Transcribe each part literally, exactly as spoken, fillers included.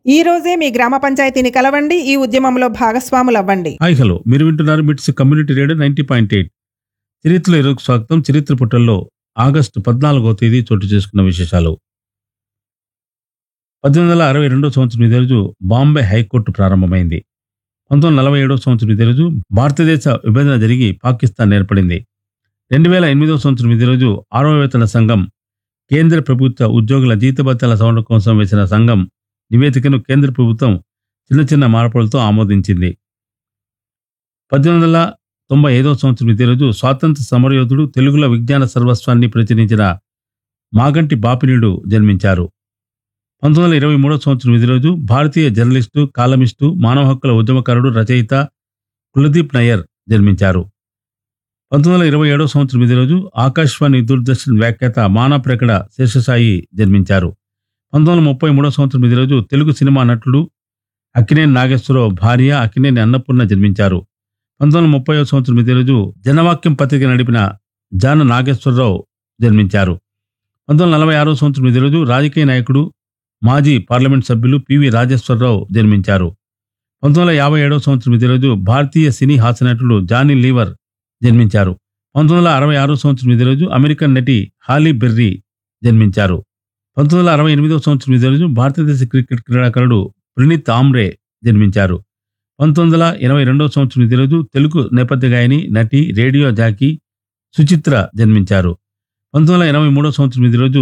ఈ రోజే మీ గ్రామ పంచాయతీని కలవండి, ఈ ఉద్యమంలో భాగస్వాములవ్వండి. హాయ్ హలో, మీరు వింటున్నారు మిట్స్ community radio ninety point eight. చరిత్రలో ఈరోజు స్వాగతం. చరిత్ర పుటల్లో ఆగస్టు పద్నాలుగో తేదీ చోటు చేసుకున్న విశేషాలు. పద్దెనిమిది వందల అరవై రెండో సంవత్సరం ఇదే రోజు బాంబే హైకోర్టు ప్రారంభమైంది. పంతొమ్మిది వందల నలభై ఏడో సంవత్సరం ఇదే రోజు భారతదేశ విభజన జరిగి పాకిస్తాన్ ఏర్పడింది. రెండు వేల ఎనిమిదో సంవత్సరం ఇదే రోజు ఆరవ వేతన సంఘం కేంద్ర ప్రభుత్వ ఉద్యోగుల జీతభత్యాల సవరణ కోసం వేసిన సంఘం నివేదికను కేంద్ర ప్రభుత్వం చిన్న చిన్న మార్పులతో ఆమోదించింది. పద్దెనిమిది వందల తొంభై ఐదో సంవత్సరం ఇదే రోజు స్వాతంత్ర సమరయోధుడు, తెలుగుల విజ్ఞాన సర్వస్వాన్ని ప్రచురించిన మాగంటి బాపినీడు జన్మించారు. పంతొమ్మిది వందల ఇరవై మూడో సంవత్సరం ఇదే రోజు భారతీయ జర్నలిస్టు, కాలమిస్టు, మానవ హక్కుల ఉద్యమకారుడు, రచయిత కులదీప్ నయ్యర్ జన్మించారు. పంతొమ్మిది వందల ఇరవై ఏడో సంవత్సరం ఇదే రోజు ఆకాశవాణి, దూరదర్శన్ వ్యాఖ్యాత మానాప్రకట శేషసాయి జన్మించారు. పంతొమ్మిది వందల ముప్పై మూడో సంవత్సరం ఇదే రోజు తెలుగు సినిమా నటుడు అక్కినేని నాగేశ్వరరావు భార్య అక్కినేని అన్నపూర్ణ జన్మించారు. పంతొమ్మిది వందల ముప్పై సంవత్సరం ఇదే రోజు జనవాక్యం పత్రిక నడిపిన జాన నాగేశ్వరరావు జన్మించారు. పంతొమ్మిది వందల నలభై ఆరో సంవత్సరం ఇదే రోజు రాజకీయ నాయకుడు, మాజీ పార్లమెంట్ సభ్యులు పివి రాజేశ్వరరావు జన్మించారు. పంతొమ్మిది వందల యాభై ఏడో సంవత్సరం ఇదే రోజు భారతీయ సినీ హాస్యనటుడు జానీ లీవర్ జన్మించారు. పంతొమ్మిది వందల అరవై ఆరో సంవత్సరం ఇదే రోజు అమెరికన్ నటి హాలీ బెర్రీ జన్మించారు. పంతొమ్మిది వందల అరవై ఎనిమిదో సంవత్సరం ఇదే రోజు భారతదేశ క్రికెట్ క్రీడాకారుడు ప్రణీత్ ఆమ్రే జన్మించారు. పంతొమ్మిది వందల ఎనభై రెండో సంవత్సరం ఇదే రోజు తెలుగు నేపథ్య గాయని, నటి, రేడియో జాకీ సుచిత్ర జన్మించారు. పంతొమ్మిది వందల ఎనభై మూడో సంవత్సరం ఇదే రోజు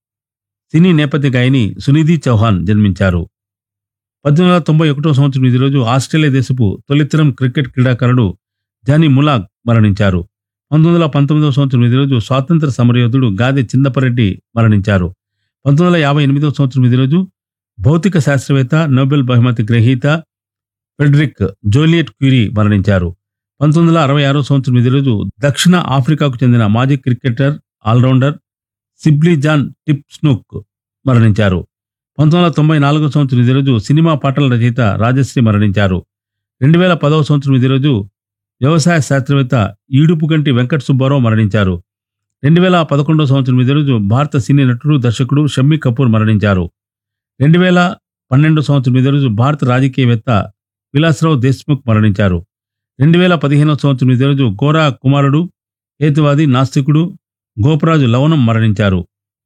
సినీ నేపథ్య గాయని సునిధి చౌహాన్ జన్మించారు. పద్దెనిమిది వందల తొంభై ఒకటో సంవత్సరం ఇదే రోజు ఆస్ట్రేలియా దేశపు తొలితరం క్రికెట్ క్రీడాకారుడు జానీ ములాగ్ మరణించారు. పంతొమ్మిది వందల పంతొమ్మిదవ సంవత్సరం ఇదే రోజు స్వాతంత్ర సమరయోధుడు గాదె చిన్నపరెడ్డి మరణించారు. పంతొమ్మిది వందల యాభై ఎనిమిదవ సంవత్సరం ఇదే రోజు భౌతిక శాస్త్రవేత్త, నోబెల్ బహుమతి గ్రహీత ఫ్రెడరిక్ జోలియట్ క్యూరీ మరణించారు. పంతొమ్మిది వందల అరవై ఆరో సంవత్సరం ఇదే రోజు దక్షిణ ఆఫ్రికాకు చెందిన మాజీ cricketer, allrounder Sibley John tip స్నూక్ మరణించారు. పంతొమ్మిది వందల తొంభై నాలుగో సంవత్సరం ఇదే రోజు సినిమా పాటల రచయిత రాజశ్రీ మరణించారు. రెండు వేల పదవ సంవత్సరం ఇదే రోజు వ్యవసాయ శాస్త్రవేత్త ఈడుపుగంటి వెంకట సుబ్బారావు మరణించారు. రెండు వేల పదకొండో సంవత్సరం ఇదే రోజు భారత సినీ నటుడు, దర్శకుడు షమ్మీ కపూర్ మరణించారు. రెండు వేల పన్నెండో సంవత్సరం ఇదే రోజు భారత రాజకీయవేత్త విలాసరావు దేశ్ముఖ్ మరణించారు. రెండు వేల పదిహేనో సంవత్సరం ఇదే రోజు గోరా కుమారుడు, హేతువాది, నాస్తికుడు గోపరాజు లవణం మరణించారు.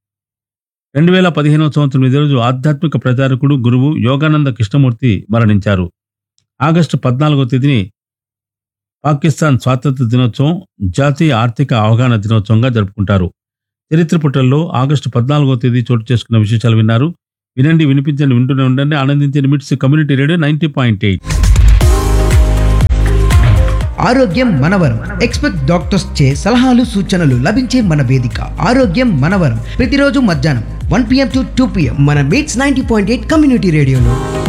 రెండు వేల పదిహేనో సంవత్సరం ఇదే రోజు ఆధ్యాత్మిక ప్రచారకుడు, గురువు యోగానంద కృష్ణమూర్తి మరణించారు. ఆగస్టు పద్నాలుగో తేదీని పాకిస్తాన్ స్వాతంత్ర దినోత్సవం, జాతీయ ఆర్థిక అవగాహన దినోత్సవంగా జరుపుకుంటారు. చరిత్ర పుటల్లో ఆగస్టు పద్నాలుగో తేదీ చోటు చేసుకున్న విశేషాలు విన్నారు. వినండి, వినిపించండి, వింటూనే ఉండండి, ఆనందించండి. మిట్స్ community radio ninety point eight. ఆరోగ్యం మనవరం. ఎక్స్పర్ట్ డాక్టర్స్ చే సలహాలు, సూచనలు లభించే మన వేదిక ఆరోగ్యం మనవరం. ప్రతిరోజు మధ్యాహ్నం one PM to two PM మన మిట్స్ నైన్టీ పాయింట్ ఎయిట్ కమ్యూనిటీ రేడియోలో.